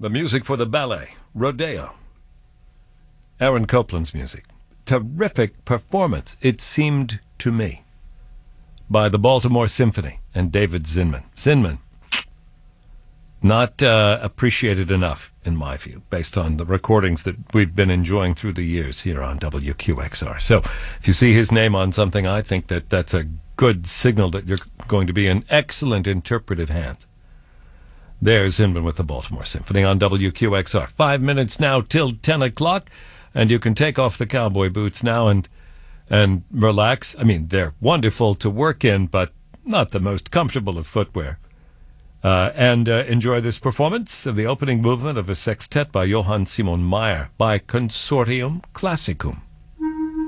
The music for the ballet, Rodeo. Aaron Copland's music. Terrific performance, it seemed to me, by the Baltimore Symphony and David Zinman. Zinman, not appreciated enough, in my view, based on the recordings that we've been enjoying through the years here on WQXR. So if you see his name on something, I think that that's a good signal that you're going to be in excellent interpretive hands. There's Zinman with the Baltimore Symphony on WQXR. 5 minutes now till 10 o'clock, and you can take off the cowboy boots now and relax. I mean, they're wonderful to work in, but not the most comfortable of footwear. And enjoy this performance of the opening movement of a sextet by Johann Simon Mayr by Consortium Classicum.